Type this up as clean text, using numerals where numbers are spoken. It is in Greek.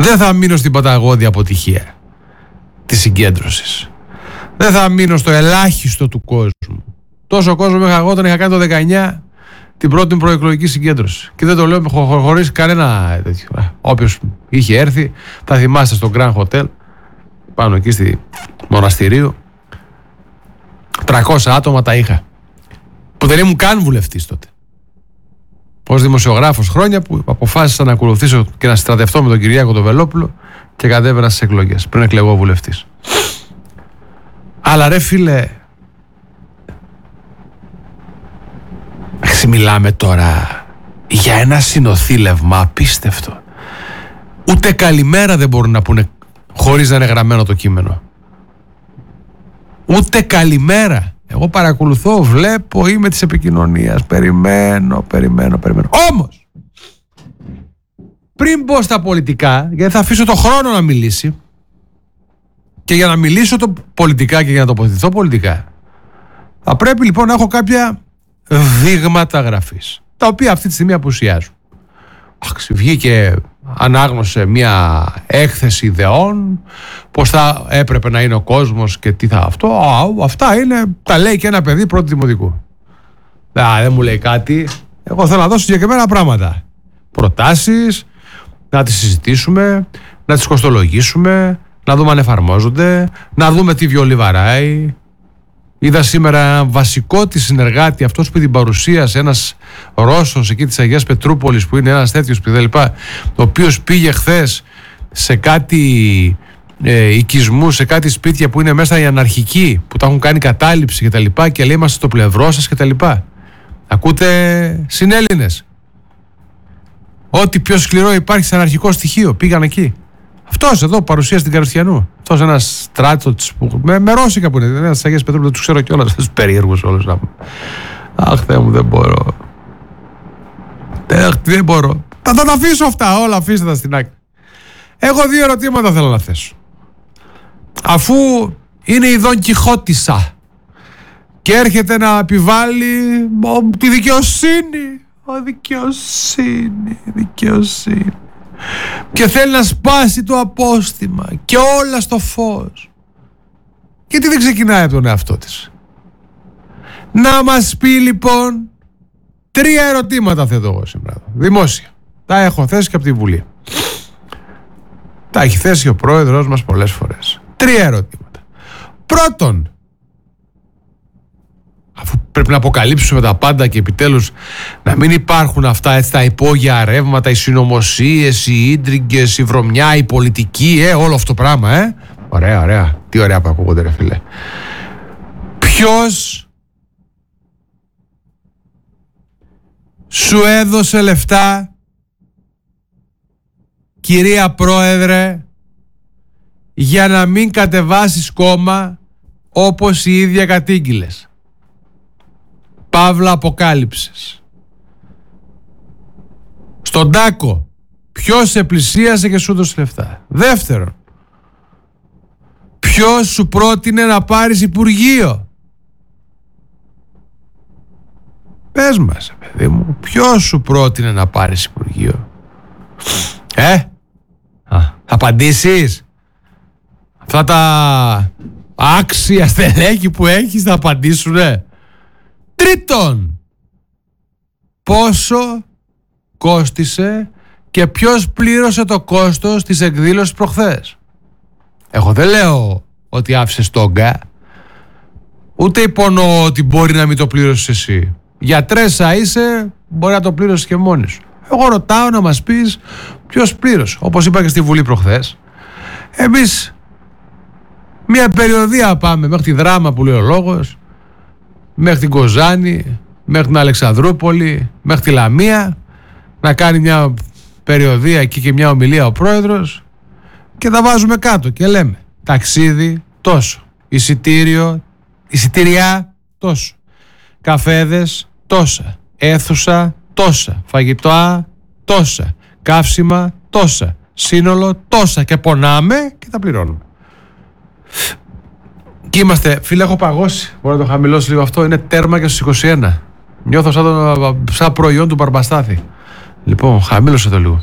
Δεν θα μείνω στην παταγώδη αποτυχία της συγκέντρωσης. Δεν θα μείνω στο ελάχιστο του κόσμου. Τόσο κόσμο είχα εγώ όταν είχα κάνει το 19 την πρώτη προεκλογική συγκέντρωση. Και δεν το λέω χωρίς κανένα τέτοιο. Όποιος είχε έρθει, θα θυμάστε στο Grand Hotel, πάνω εκεί στη Μοναστηρίου, 300 άτομα τα είχα. Που δεν ήμουν καν βουλευτής τότε. Ως δημοσιογράφος χρόνια που αποφάσισα να ακολουθήσω και να στρατευτώ με τον Κυριάκο τον Βελόπουλο και κατέβαινα στις εκλογές πριν εκλεγώ βουλευτής. Αλλά ρε φίλε, μιλάμε τώρα για ένα συνοθήλευμα απίστευτο. Ούτε καλημέρα δεν μπορούν να πούνε χωρίς να είναι γραμμένο το κείμενο. Ούτε καλημέρα. Εγώ παρακολουθώ, βλέπω, είμαι της επικοινωνίας. Περιμένω. Όμως, πριν μπω στα πολιτικά, γιατί θα αφήσω το χρόνο να μιλήσει, και για να μιλήσω πολιτικά και για να τοποθετηθώ πολιτικά, θα πρέπει λοιπόν να έχω κάποια δείγματα γραφής, τα οποία αυτή τη στιγμή απουσιάζουν. Βγήκε, ανάγνωσε μια έκθεση ιδεών, πως θα έπρεπε να είναι ο κόσμος και τι θα αυτό. Αυτά είναι, τα λέει και ένα παιδί πρώτου δημοτικού. Δεν μου λέει κάτι. Εγώ θέλω να δώσω συγκεκριμένα πράγματα. Προτάσεις, να τις συζητήσουμε, να τις κοστολογήσουμε, να δούμε αν εφαρμόζονται, να δούμε τι βιολί βαράει. Είδα σήμερα ένα βασικό της συνεργάτη, αυτός που την παρουσίασε, ένας Ρώσος εκεί της Αγίας Πετρούπολης, που είναι ένας τέτοιος κτλ., ο οποίος πήγε χθες σε κάτι οικισμού, σε κάτι σπίτια που είναι μέσα οι αναρχικοί, που τα έχουν κάνει κατάληψη κτλ. Και λέει είμαστε στο πλευρό σας κτλ. Ακούτε, συνέλληνες, ό,τι πιο σκληρό υπάρχει σε αναρχικό στοιχείο, πήγαν εκεί. Αυτός εδώ παρουσίασε την Καριστιανού. Αυτός ένας στράτος που με ρώσικα που είναι, ένας Αγίας Πετρούπολης, δεν τους ξέρω κιόλας, τους περίεργους όλους. Αχ, Θεέ μου, δεν μπορώ. Δεν μπορώ. Θα τα αφήσω αυτά όλα, αφήστε τα στην άκρη. Έχω δύο ερωτήματα θέλω να θέσω. Αφού είναι η Δον Κιχώτισσα και έρχεται να επιβάλλει τη δικαιοσύνη, δικαιοσύνη, και θέλει να σπάσει το απόστημα και όλα στο φως, γιατί δεν ξεκινάει από τον εαυτό της? Να μας πει λοιπόν 3 ερωτήματα θέτω εγώ σήμερα δημόσια. Τα έχω θέσει και από τη Βουλή, τα έχει θέσει ο πρόεδρος μας πολλές φορές. 3 ερωτήματα. Πρώτον, αφού πρέπει να αποκαλύψουμε τα πάντα και επιτέλους να μην υπάρχουν αυτά έτσι τα υπόγεια ρεύματα, οι συνωμοσίες, οι ίντριγκες, η βρωμιά, η πολιτική, όλο αυτό το πράγμα, Ωραία, τι ωραία που ακούγονται ρε φίλε. Ποιος σου έδωσε λεφτά, κυρία Πρόεδρε, για να μην κατεβάσεις κόμμα όπως η ίδια κατήγγειλες? Παύλα αποκάλυψες. Στον τάκο, ποιος σε πλησίασε και σου έδωσε λεφτά? Δεύτερον, ποιος σου πρότεινε να πάρεις υπουργείο? Πες μας, παιδί μου, ποιος σου πρότεινε να πάρεις υπουργείο? Θα απαντήσεις? Αυτά τα άξια στελέχη που έχεις θα απαντήσουνε? Τρίτον, πόσο κόστισε και ποιος πλήρωσε το κόστος της εκδήλωσης προχθές? Εγώ δεν λέω ότι άφησες τόγκα, ούτε υπονοώ ότι μπορεί να μην το πλήρωσες εσύ. Γιατρέσα είσαι, μπορεί να το πλήρωσες και μόνη σου. Εγώ ρωτάω να μας πεις ποιος πλήρωσε. Όπως είπα και στη Βουλή προχθές, εμείς μια περιοδία πάμε μέχρι τη Δράμα που λέει ο λόγος, μέχρι την Κοζάνη, μέχρι την Αλεξανδρούπολη, μέχρι τη Λαμία, να κάνει μια περιοδία εκεί και μια ομιλία ο πρόεδρος, και τα βάζουμε κάτω και λέμε ταξίδι τόσο, εισιτήρια τόσο, καφέδες τόσα, αίθουσα τόσα, φαγητά τόσα, καύσιμα τόσα, σύνολο τόσα, και πονάμε και τα πληρώνουμε. Και είμαστε, φίλε, έχω παγώσει. Μπορώ να το χαμηλώσει λίγο αυτό. Είναι τέρμα και στους 21. Νιώθω σαν προϊόν του Μπαρμπαστάθη. Λοιπόν, χαμήλωσε το λίγο.